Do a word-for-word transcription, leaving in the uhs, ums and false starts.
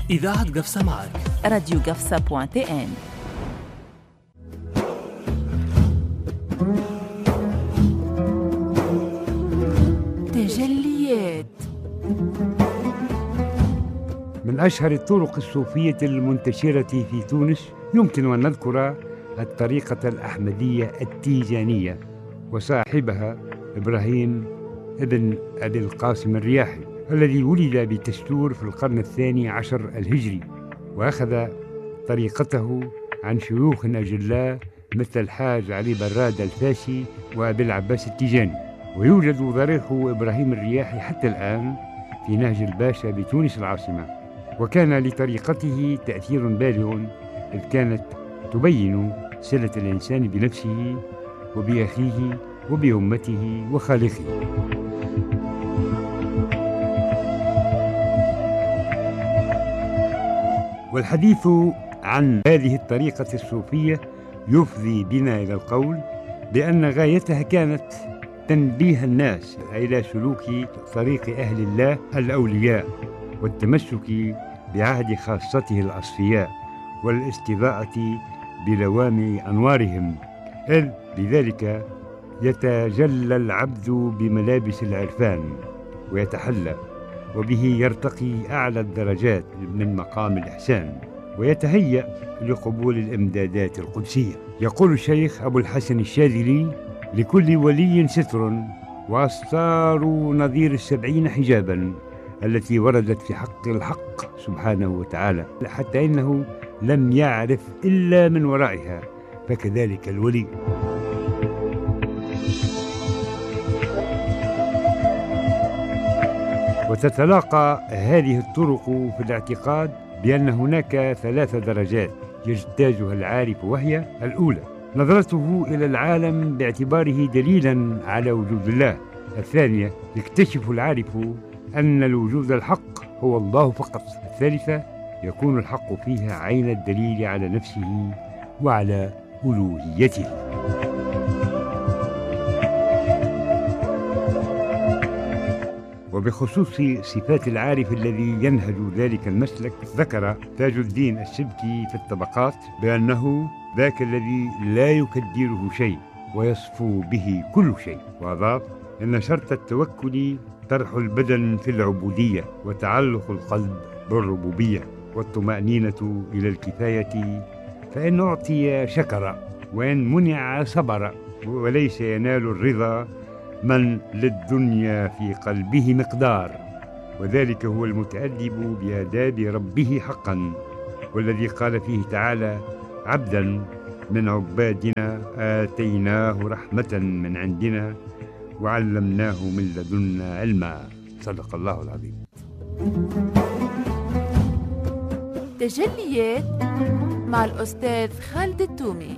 إذاعة قفصة معك راديو قفصة بوان تي ان. تجليات. من أشهر الطرق الصوفية المنتشرة في تونس يمكن أن نذكر الطريقة الأحمدية التيجانية، وصاحبها إبراهيم ابن أبي القاسم الرياحي الذي ولد بتستور في القرن الثاني عشر الهجري، وأخذ طريقته عن شيوخ أجلاء مثل الحاج علي براد الفاسي وأبي العباس التيجاني. ويوجد ضريحه إبراهيم الرياحي حتى الآن في نهج الباشا بتونس العاصمة، وكان لطريقته تأثير بالغ، إذ كانت تبين صلة الإنسان بنفسه وبأخيه وبأمته وخالقه. والحديث عن هذه الطريقة الصوفية يفضي بنا إلى القول بأن غايتها كانت تنبيه الناس إلى سلوك طريق أهل الله الأولياء، والتمسك بعهد خاصته الأصفياء، والاستضاءة بلوامع أنوارهم، إذ بذلك يتجلى العبد بملابس العرفان ويتحلى، وبه يرتقي أعلى الدرجات من مقام الإحسان، ويتهيأ لقبول الإمدادات القدسية. يقول الشيخ أبو الحسن الشاذلي: لكل ولي ستر وأستار نظير السبعين حجابا التي وردت في حق الحق سبحانه وتعالى، حتى إنه لم يعرف إلا من ورائها، فكذلك الولي. وتتلاقى هذه الطرق في الاعتقاد بأن هناك ثلاث درجات يجتازها العارف، وهي: الأولى نظرته إلى العالم باعتباره دليلا على وجود الله. الثانية يكتشف العارف أن الوجود الحق هو الله فقط. الثالثة يكون الحق فيها عين الدليل على نفسه وعلى ألوهيته. وبخصوص صفات العارف الذي ينهج ذلك المسلك، ذكر تاج الدين السبكي في الطبقات بأنه ذاك الذي لا يكدره شيء ويصفو به كل شيء، وأضاف: إن شرط التوكل طرح البدن في العبودية، وتعلق القلب بالربوبية، والطمأنينة إلى الكفاية، فإن أعطي شكر، وإن منع صبر، وليس ينال الرضا من للدنيا في قلبه مقدار، وذلك هو المتأدب بآداب ربه حقا، والذي قال فيه تعالى: عبدا من عبادنا آتيناه رحمة من عندنا وعلمناه من لدنا علما. صدق الله العظيم. تجليات مع الأستاذ خالد التومي.